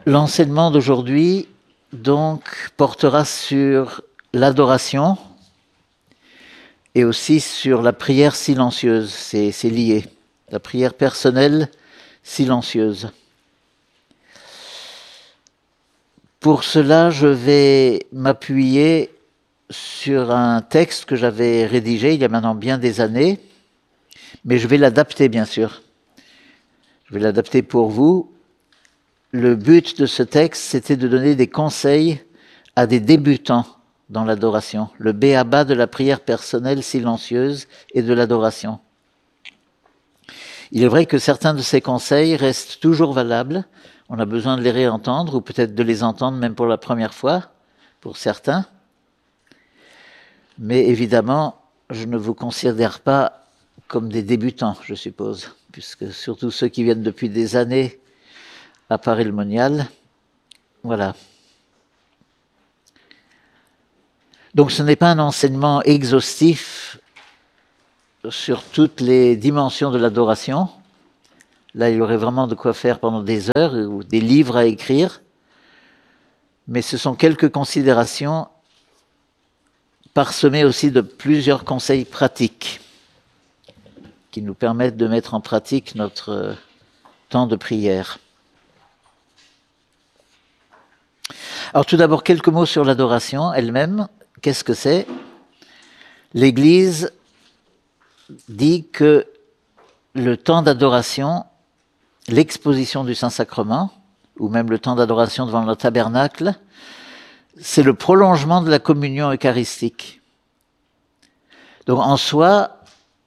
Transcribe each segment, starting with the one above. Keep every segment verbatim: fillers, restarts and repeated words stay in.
L'enseignement d'aujourd'hui, donc, portera sur l'adoration et aussi sur la prière silencieuse. C'est, c'est lié. La prière personnelle silencieuse. Pour cela, je vais m'appuyer sur un texte que j'avais rédigé il y a maintenant bien des années, mais je vais l'adapter, bien sûr. Je vais l'adapter pour vous. Le but de ce texte, c'était de donner des conseils à des débutants dans l'adoration, le b.a.-ba de la prière personnelle silencieuse et de l'adoration. Il est vrai que certains de ces conseils restent toujours valables. On a besoin de les réentendre ou peut-être de les entendre même pour la première fois, pour certains. Mais évidemment, je ne vous considère pas comme des débutants, je suppose, puisque surtout ceux qui viennent depuis des années à Paray-le-Monial, voilà. Donc ce n'est pas un enseignement exhaustif sur toutes les dimensions de l'adoration. Là, il y aurait vraiment de quoi faire pendant des heures ou des livres à écrire. Mais ce sont quelques considérations parsemées aussi de plusieurs conseils pratiques qui nous permettent de mettre en pratique notre temps de prière. Alors tout d'abord, quelques mots sur l'adoration elle-même. Qu'est-ce que c'est ? L'Église dit que le temps d'adoration, l'exposition du Saint-Sacrement, ou même le temps d'adoration devant le tabernacle, c'est le prolongement de la communion eucharistique. Donc en soi,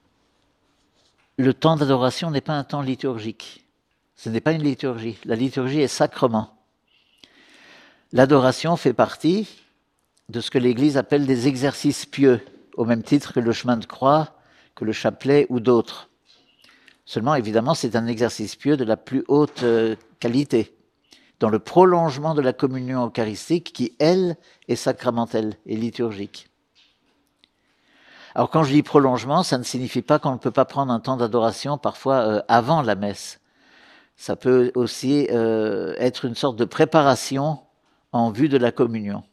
le temps d'adoration n'est pas un temps liturgique. Ce n'est pas une liturgie. La liturgie est sacrement. L'adoration fait partie de ce que l'Église appelle des exercices pieux, au même titre que le chemin de croix, que le chapelet ou d'autres. Seulement, évidemment, c'est un exercice pieux de la plus haute qualité, dans le prolongement de la communion eucharistique qui, elle, est sacramentelle et liturgique. Alors quand je dis prolongement, ça ne signifie pas qu'on ne peut pas prendre un temps d'adoration parfois euh, avant la messe. Ça peut aussi euh, être une sorte de préparation en vue de la communion.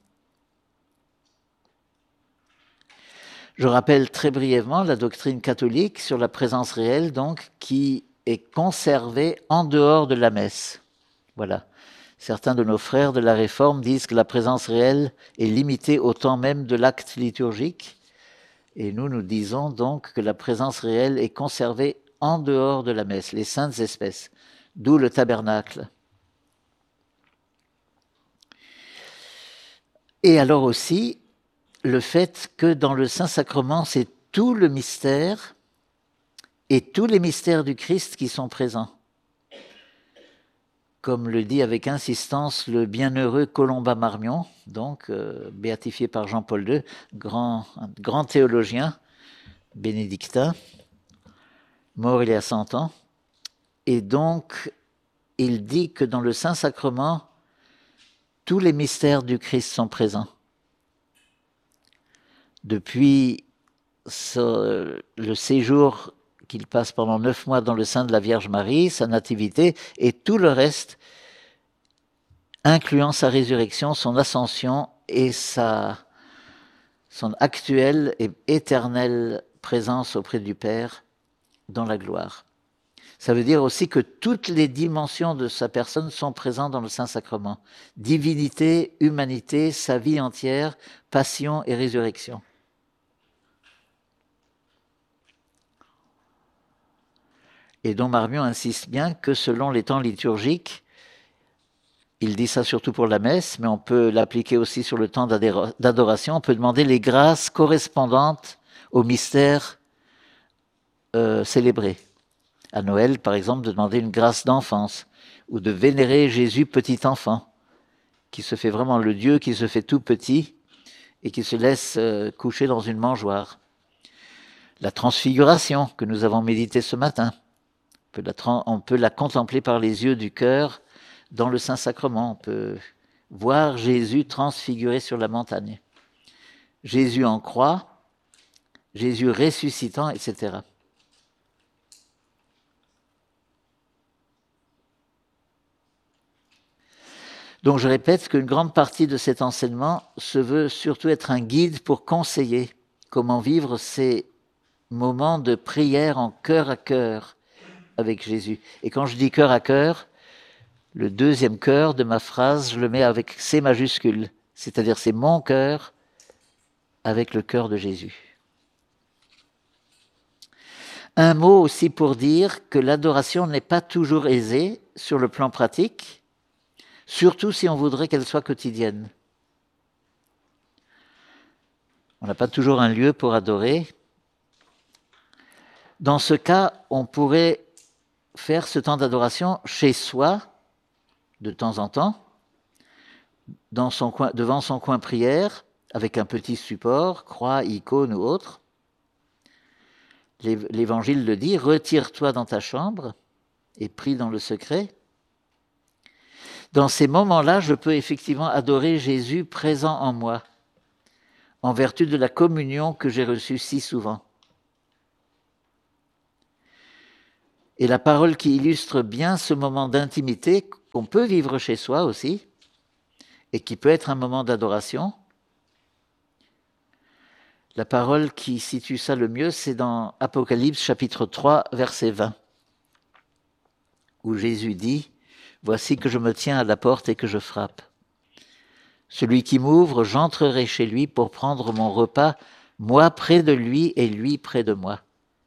Je rappelle très brièvement la doctrine catholique sur la présence réelle, donc, qui est conservée en dehors de la messe. Voilà. Certains de nos frères de la Réforme disent que la présence réelle est limitée au temps même de l'acte liturgique. Et nous, nous disons donc que la présence réelle est conservée en dehors de la messe, les saintes espèces, d'où le tabernacle. Et alors aussi, le fait que dans le Saint-Sacrement, c'est tout le mystère et tous les mystères du Christ qui sont présents. Comme le dit avec insistance le bienheureux Colomba Marmion, donc euh, béatifié par Jean-Paul deux, grand, un grand théologien bénédictin, mort il y a cent ans. Et donc, il dit que dans le Saint-Sacrement, tous les mystères du Christ sont présents. Depuis ce, le séjour qu'il passe pendant neuf mois dans le sein de la Vierge Marie, sa nativité, et tout le reste, incluant sa résurrection, son ascension et sa, son actuelle et éternelle présence auprès du Père dans la gloire. Ça veut dire aussi que toutes les dimensions de sa personne sont présentes dans le Saint-Sacrement. Divinité, humanité, sa vie entière, passion et résurrection. Et dont Marmion insiste bien que selon les temps liturgiques, il dit ça surtout pour la messe, mais on peut l'appliquer aussi sur le temps d'adoration, on peut demander les grâces correspondantes au mystère euh, célébré. À Noël, par exemple, de demander une grâce d'enfance, ou de vénérer Jésus petit enfant, qui se fait vraiment le Dieu qui se fait tout petit et qui se laisse euh, coucher dans une mangeoire. La transfiguration que nous avons méditée ce matin, on peut, la, on peut la contempler par les yeux du cœur dans le Saint-Sacrement. On peut voir Jésus transfiguré sur la montagne. Jésus en croix, Jésus ressuscitant, et cetera. Donc je répète qu'une grande partie de cet enseignement se veut surtout être un guide pour conseiller comment vivre ces moments de prière en cœur à cœur avec Jésus. Et quand je dis cœur à cœur, le deuxième cœur de ma phrase, je le mets avec C majuscule, c'est-à-dire c'est mon cœur avec le cœur de Jésus. Un mot aussi pour dire que l'adoration n'est pas toujours aisée sur le plan pratique, surtout si on voudrait qu'elle soit quotidienne. On n'a pas toujours un lieu pour adorer. Dans ce cas, on pourrait faire ce temps d'adoration chez soi, de temps en temps, dans son coin, devant son coin prière, avec un petit support, croix, icône ou autre. L'Évangile le dit, retire-toi dans ta chambre et prie dans le secret. Dans ces moments-là, je peux effectivement adorer Jésus présent en moi, en vertu de la communion que j'ai reçue si souvent. Et la parole qui illustre bien ce moment d'intimité qu'on peut vivre chez soi aussi, et qui peut être un moment d'adoration, la parole qui situe ça le mieux, c'est dans Apocalypse chapitre trois, verset vingt, où Jésus dit « Voici que je me tiens à la porte et que je frappe. Celui qui m'ouvre, j'entrerai chez lui pour prendre mon repas, moi près de lui et lui près de moi. »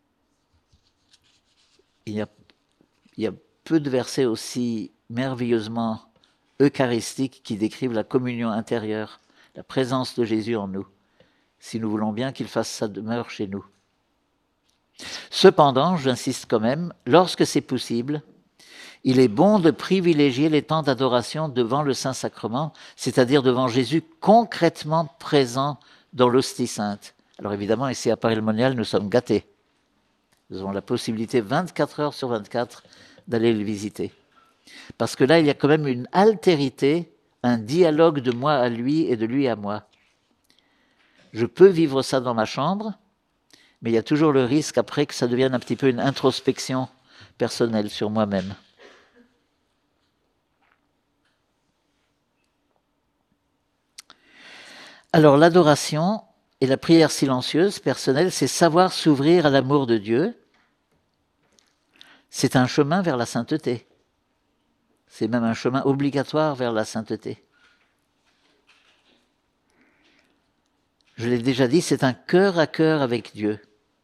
Il y a, il y a peu de versets aussi merveilleusement eucharistiques qui décrivent la communion intérieure, la présence de Jésus en nous, si nous voulons bien qu'il fasse sa demeure chez nous. Cependant, j'insiste quand même, lorsque c'est possible, il est bon de privilégier les temps d'adoration devant le Saint-Sacrement, c'est-à-dire devant Jésus concrètement présent dans l'hostie sainte. Alors évidemment, ici à Paris-le-Monial, nous sommes gâtés. Nous avons la possibilité vingt-quatre heures sur vingt-quatre d'aller le visiter. Parce que là, il y a quand même une altérité, un dialogue de moi à lui et de lui à moi. Je peux vivre ça dans ma chambre, mais il y a toujours le risque après que ça devienne un petit peu une introspection personnelle sur moi-même. Alors l'adoration et la prière silencieuse, personnelle, c'est savoir s'ouvrir à l'amour de Dieu. C'est un chemin vers la sainteté. C'est même un chemin obligatoire vers la sainteté. Je l'ai déjà dit, c'est un cœur à cœur avec Dieu.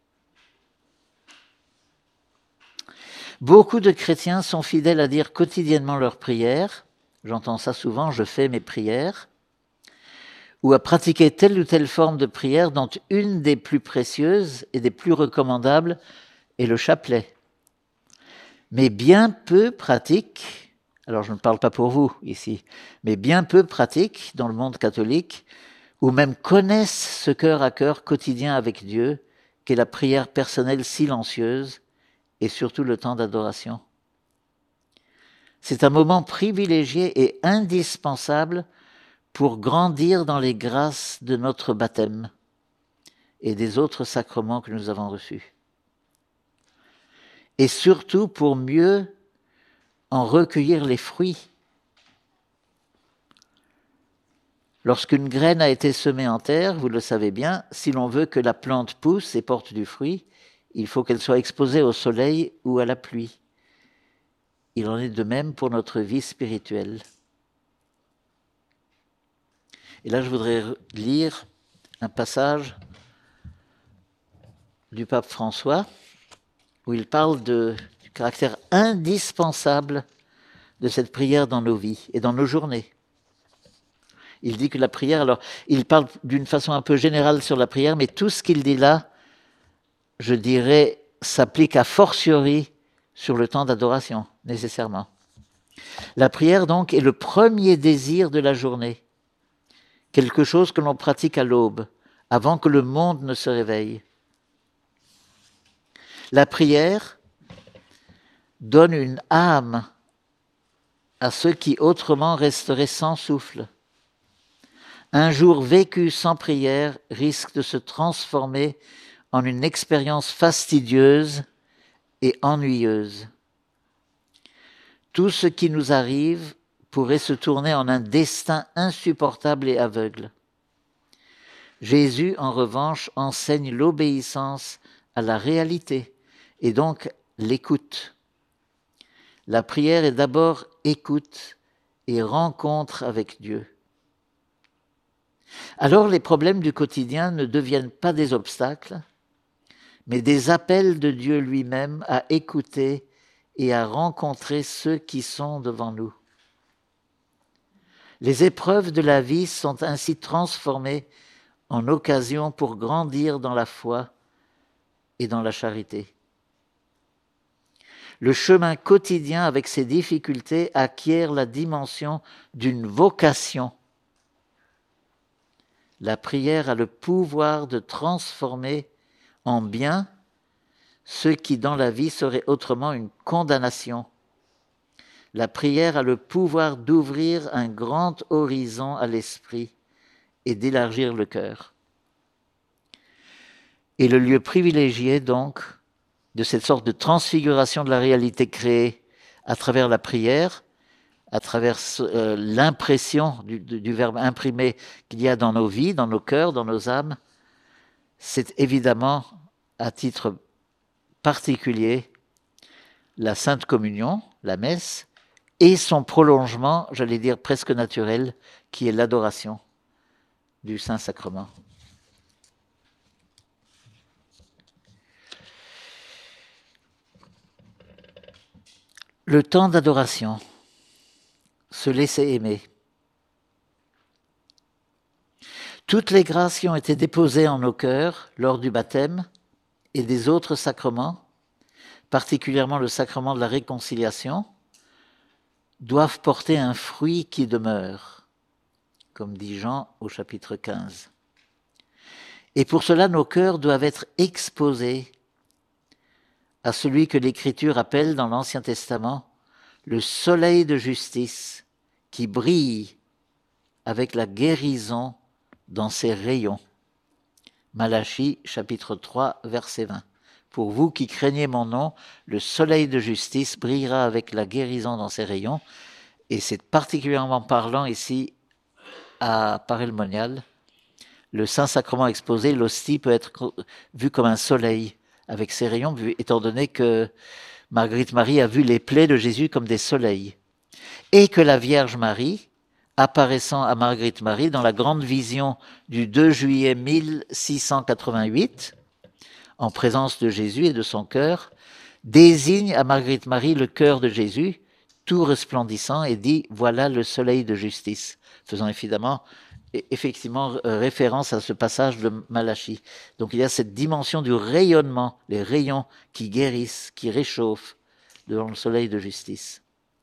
Beaucoup de chrétiens sont fidèles à dire quotidiennement leurs prières. J'entends ça souvent, je fais mes prières. Ou à pratiquer telle ou telle forme de prière dont une des plus précieuses et des plus recommandables est le chapelet. Mais bien peu pratiquent, alors je ne parle pas pour vous ici, mais bien peu pratiquent dans le monde catholique, ou même connaissent ce cœur à cœur quotidien avec Dieu, qu'est la prière personnelle silencieuse et surtout le temps d'adoration. C'est un moment privilégié et indispensable pour grandir dans les grâces de notre baptême et des autres sacrements que nous avons reçus. Et surtout pour mieux en recueillir les fruits. Lorsqu'une graine a été semée en terre, vous le savez bien, si l'on veut que la plante pousse et porte du fruit, il faut qu'elle soit exposée au soleil ou à la pluie. Il en est de même pour notre vie spirituelle. Et là, je voudrais lire un passage du pape François, où il parle de, du caractère indispensable de cette prière dans nos vies et dans nos journées. Il dit que la prière, alors, il parle d'une façon un peu générale sur la prière, mais tout ce qu'il dit là, je dirais, s'applique a fortiori sur le temps d'adoration, nécessairement. La prière, donc, est le premier désir de la journée, quelque chose que l'on pratique à l'aube, avant que le monde ne se réveille. La prière donne une âme à ceux qui autrement resteraient sans souffle. Un jour vécu sans prière risque de se transformer en une expérience fastidieuse et ennuyeuse. Tout ce qui nous arrive pourrait se tourner en un destin insupportable et aveugle. Jésus, en revanche, enseigne l'obéissance à la réalité et donc l'écoute. La prière est d'abord écoute et rencontre avec Dieu. Alors les problèmes du quotidien ne deviennent pas des obstacles, mais des appels de Dieu lui-même à écouter et à rencontrer ceux qui sont devant nous. Les épreuves de la vie sont ainsi transformées en occasion pour grandir dans la foi et dans la charité. Le chemin quotidien avec ses difficultés acquiert la dimension d'une vocation. La prière a le pouvoir de transformer en bien ce qui dans la vie serait autrement une condamnation. La prière a le pouvoir d'ouvrir un grand horizon à l'esprit et d'élargir le cœur. Et le lieu privilégié donc de cette sorte de transfiguration de la réalité créée à travers la prière, à travers euh, l'impression du, du, du verbe imprimé qu'il y a dans nos vies, dans nos cœurs, dans nos âmes, c'est évidemment, à titre particulier, la Sainte Communion, la messe, et son prolongement, j'allais dire presque naturel, qui est l'adoration du Saint-Sacrement. Le temps d'adoration, se laisser aimer. Toutes les grâces qui ont été déposées en nos cœurs lors du baptême et des autres sacrements, particulièrement le sacrement de la réconciliation, doivent porter un fruit qui demeure, comme dit Jean au chapitre quinze. Et pour cela, nos cœurs doivent être exposés à celui que l'Écriture appelle dans l'Ancien Testament le soleil de justice qui brille avec la guérison dans ses rayons. Malachie, chapitre trois, verset vingt. Pour vous qui craignez mon nom, le soleil de justice brillera avec la guérison dans ses rayons. Et c'est particulièrement parlant ici à Paray-le-Monial. Le Saint-Sacrement exposé, l'hostie peut être vue comme un soleil avec ses rayons, étant donné que Marguerite Marie a vu les plaies de Jésus comme des soleils. Et que la Vierge Marie, apparaissant à Marguerite Marie dans la grande vision du deux juillet mille six cent quatre-vingt-huit, en présence de Jésus et de son cœur, désigne à Marguerite Marie le cœur de Jésus, tout resplendissant, et dit « Voilà le soleil de justice », faisant évidemment, effectivement référence à ce passage de Malachie. Donc il y a cette dimension du rayonnement, les rayons qui guérissent, qui réchauffent devant le soleil de justice.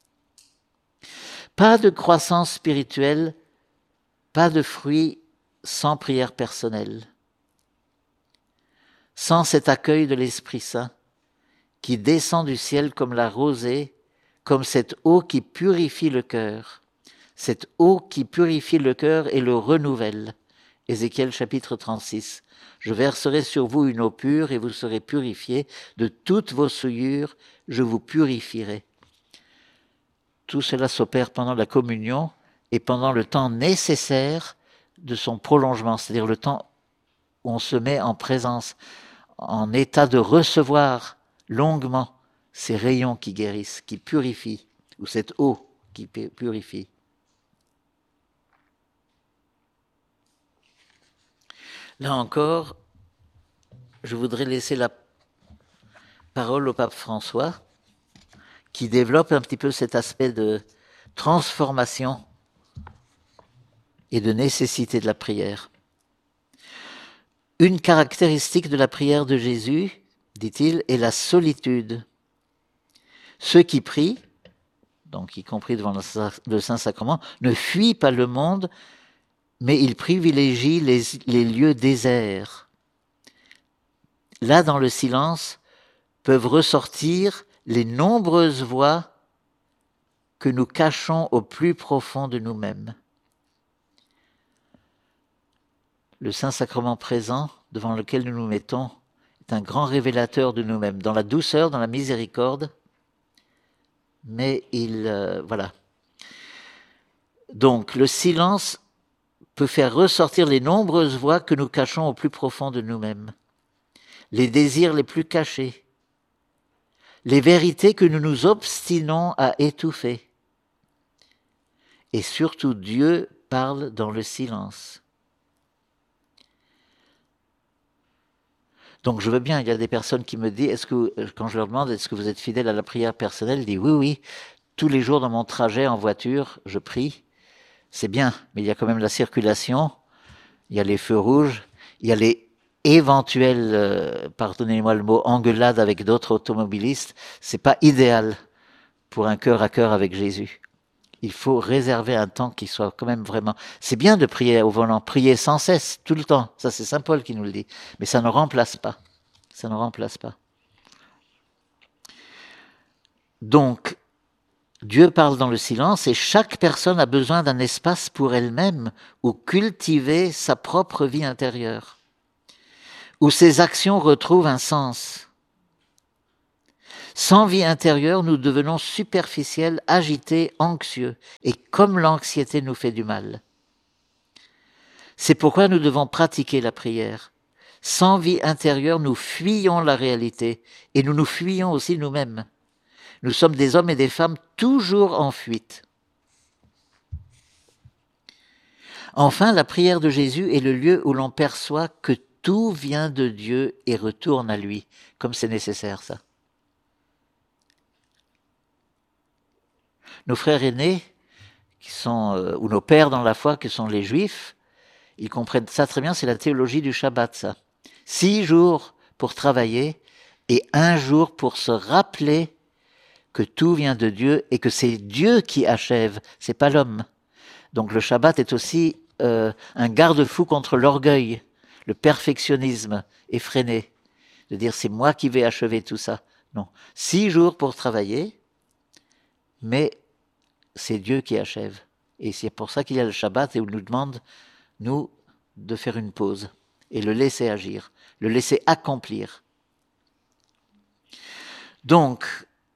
Pas de croissance spirituelle, pas de fruits sans prière personnelle. Sans cet accueil de l'Esprit Saint qui descend du ciel comme la rosée, comme cette eau qui purifie le cœur. Cette eau qui purifie le cœur et le renouvelle. Ézéchiel chapitre trente-six. Je verserai sur vous une eau pure et vous serez purifiés de toutes vos souillures, je vous purifierai. Tout cela s'opère pendant la communion et pendant le temps nécessaire de son prolongement, c'est-à-dire le temps où on se met en présence, en état de recevoir longuement ces rayons qui guérissent, qui purifient, ou cette eau qui purifie. Là encore, je voudrais laisser la parole au pape François, qui développe un petit peu cet aspect de transformation et de nécessité de la prière. Une caractéristique de la prière de Jésus, dit-il, est la solitude. Ceux qui prient, donc y compris devant le Saint-Sacrement, ne fuient pas le monde, mais ils privilégient les, les lieux déserts. Là, dans le silence, peuvent ressortir les nombreuses voix que nous cachons au plus profond de nous-mêmes. Le Saint-Sacrement présent, devant lequel nous nous mettons, est un grand révélateur de nous-mêmes, dans la douceur, dans la miséricorde, mais il, euh, voilà. Donc le silence peut faire ressortir les nombreuses voix que nous cachons au plus profond de nous-mêmes, les désirs les plus cachés, les vérités que nous nous obstinons à étouffer. Et surtout, Dieu parle dans le silence. Donc je veux bien, il y a des personnes qui me disent, est-ce que, quand je leur demande, est-ce que vous êtes fidèle à la prière personnelle, ils disent oui, oui, tous les jours dans mon trajet en voiture, je prie. C'est bien, mais il y a quand même la circulation, il y a les feux rouges, il y a les éventuelles, euh, pardonnez-moi le mot, engueulades avec d'autres automobilistes. C'est pas idéal pour un cœur à cœur avec Jésus. Il faut réserver un temps qui soit quand même vraiment... C'est bien de prier au volant, prier sans cesse, tout le temps. Ça, c'est Saint Paul qui nous le dit. Mais ça ne remplace pas. Ça ne remplace pas. Donc, Dieu parle dans le silence et chaque personne a besoin d'un espace pour elle-même où cultiver sa propre vie intérieure, où ses actions retrouvent un sens. Sans vie intérieure, nous devenons superficiels, agités, anxieux, et comme l'anxiété nous fait du mal. C'est pourquoi nous devons pratiquer la prière. Sans vie intérieure, nous fuyons la réalité, et nous nous fuyons aussi nous-mêmes. Nous sommes des hommes et des femmes toujours en fuite. Enfin, la prière de Jésus est le lieu où l'on perçoit que tout vient de Dieu et retourne à lui, comme c'est nécessaire ça. Nos frères aînés, qui sont, euh, ou nos pères dans la foi, qui sont les juifs, ils comprennent ça très bien, c'est la théologie du Shabbat, ça. Six jours pour travailler et un jour pour se rappeler que tout vient de Dieu et que c'est Dieu qui achève, c'est pas l'homme. Donc le Shabbat est aussi euh, un garde-fou contre l'orgueil, le perfectionnisme effréné, de dire c'est moi qui vais achever tout ça. Non, six jours pour travailler, mais c'est Dieu qui achève. Et c'est pour ça qu'il y a le Shabbat et où il nous demande, nous, de faire une pause et le laisser agir, le laisser accomplir. Donc,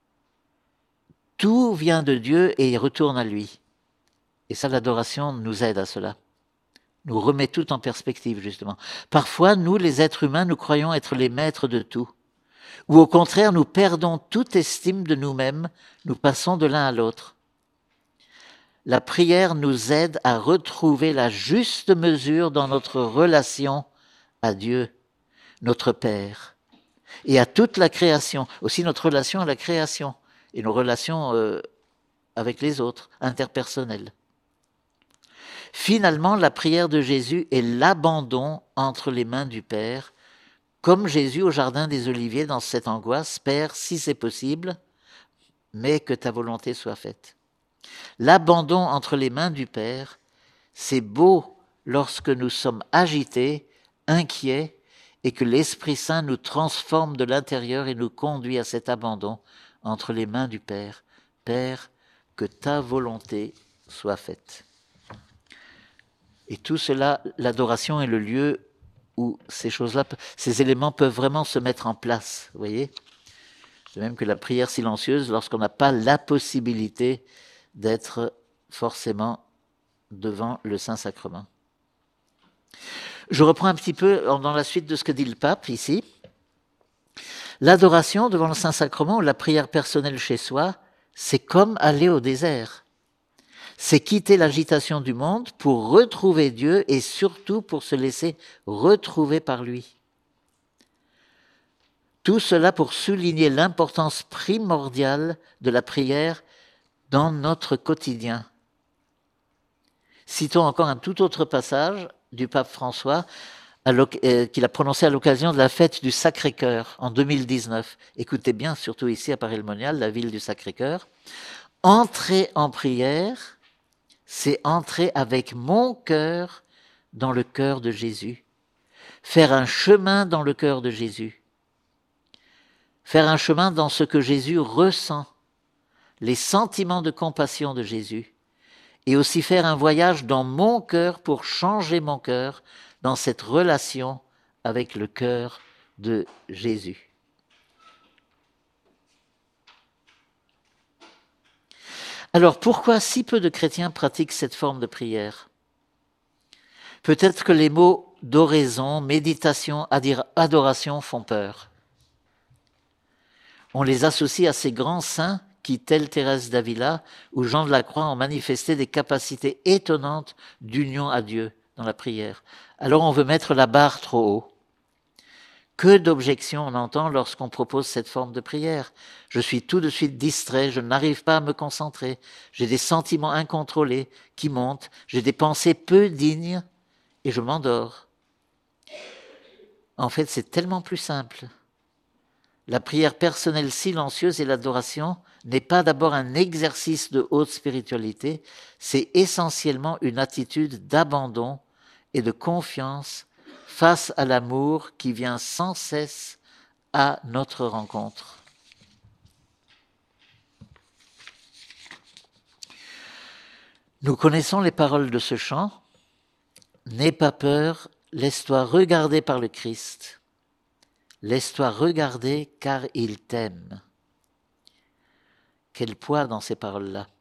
tout vient de Dieu et il retourne à lui. Et ça, l'adoration nous aide à cela. Nous remet tout en perspective, justement. Parfois, nous, les êtres humains, nous croyons être les maîtres de tout. Ou au contraire, nous perdons toute estime de nous-mêmes, nous passons de l'un à l'autre. La prière nous aide à retrouver la juste mesure dans notre relation à Dieu, notre Père, et à toute la création, aussi notre relation à la création, et nos relations euh, avec les autres, interpersonnelles. Finalement, la prière de Jésus est l'abandon entre les mains du Père, comme Jésus au jardin des Oliviers dans cette angoisse, Père, si c'est possible, mais que ta volonté soit faite. L'abandon entre les mains du Père, c'est beau lorsque nous sommes agités, inquiets, et que l'Esprit Saint nous transforme de l'intérieur et nous conduit à cet abandon entre les mains du Père. Père, que ta volonté soit faite. Et tout cela, l'adoration est le lieu où ces choses-là, ces éléments peuvent vraiment se mettre en place, vous voyez ? De même que la prière silencieuse, lorsqu'on n'a pas la possibilité d'être forcément devant le Saint-Sacrement. Je reprends un petit peu dans la suite de ce que dit le pape ici. L'adoration devant le Saint-Sacrement ou la prière personnelle chez soi, c'est comme aller au désert. C'est quitter l'agitation du monde pour retrouver Dieu et surtout pour se laisser retrouver par lui. Tout cela pour souligner l'importance primordiale de la prière dans notre quotidien. Citons encore un tout autre passage du pape François euh, qu'il a prononcé à l'occasion de la fête du Sacré-Cœur en deux mille dix-neuf. Écoutez bien, surtout ici à Paray-le-Monial, la ville du Sacré-Cœur. Entrer en prière, c'est entrer avec mon cœur dans le cœur de Jésus. Faire un chemin dans le cœur de Jésus. Faire un chemin dans ce que Jésus ressent, les sentiments de compassion de Jésus. Et aussi faire un voyage dans mon cœur pour changer mon cœur dans cette relation avec le cœur de Jésus. Alors pourquoi si peu de chrétiens pratiquent cette forme de prière? Peut-être que les mots d'oraison, méditation, adoration font peur. On les associe à ces grands saints qui, tels Thérèse d'Avila ou Jean de la Croix, ont manifesté des capacités étonnantes d'union à Dieu dans la prière. Alors on veut mettre la barre trop haut. Que d'objections on entend lorsqu'on propose cette forme de prière. Je suis tout de suite distrait, je n'arrive pas à me concentrer, j'ai des sentiments incontrôlés qui montent, j'ai des pensées peu dignes et je m'endors. En fait, c'est tellement plus simple. La prière personnelle silencieuse et l'adoration n'est pas d'abord un exercice de haute spiritualité, c'est essentiellement une attitude d'abandon et de confiance face à l'amour qui vient sans cesse à notre rencontre. Nous connaissons les paroles de ce chant. N'aie pas peur, laisse-toi regarder par le Christ. Laisse-toi regarder car il t'aime. Quel poids dans ces paroles-là.